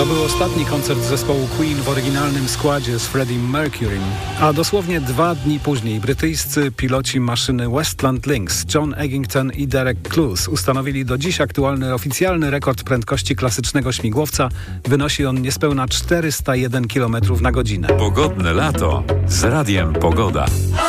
To był ostatni koncert zespołu Queen w oryginalnym składzie z Freddie Mercurym, a dosłownie 2 dni później brytyjscy piloci maszyny Westland Lynx John Eggington i Derek Clues ustanowili do dziś aktualny oficjalny rekord prędkości klasycznego śmigłowca. Wynosi on niespełna 401 km na godzinę. Pogodne lato z Radiem Pogoda.